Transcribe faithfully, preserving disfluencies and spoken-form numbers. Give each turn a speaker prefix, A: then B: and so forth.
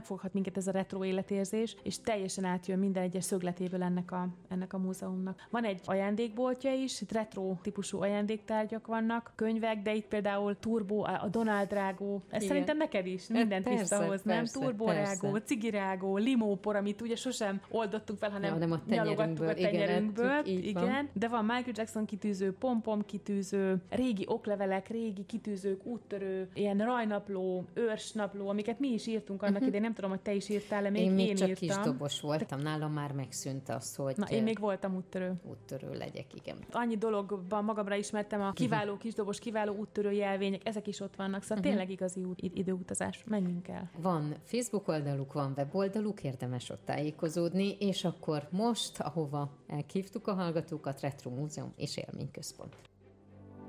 A: megfoghat minket ez a retro életérzés, és teljesen átjön minden egyes szögletéből ennek a, ennek a múzeumnak. Van egy ajándékboltja is, retro típusú ajándéktárgyak vannak, könyvek, de itt például Turbo, a Donald rágó, ez igen. Szerintem neked is mindent persze, visszahoz, nem? Turbo rágó, cigirágó, limópor, amit ugye sosem oldottuk fel, hanem ja, nyalogattuk a tenyerünkből. Igen, igen. De van Michael Jackson kitűző, pompom kitűző, régi oklevelek, régi kitűzők, úttörő, ilyen rajnapló, őrsnapló, amiket mi is írtunk annak uh-huh. idején, nem tudom, hogy te is írtál-e, még
B: én, még
A: én
B: csak
A: írtam.
B: Kis dobos voltam, nálam már megszűnt az, hogy...
A: Na, én még voltam úttörő.
B: Úttörő legyek, igen.
A: Annyi dologban magamra ismertem, a kiváló uh-huh. kisdobos, kiváló úttörő jelvények, ezek is ott vannak, szóval uh-huh. tényleg igazi út, időutazás. Menjünk el.
B: Van Facebook oldaluk, van weboldaluk, érdemes ott tájékozódni, és akkor most, ahova elhívtuk a hallgatókat, Retro Múzeum és Élményközpont.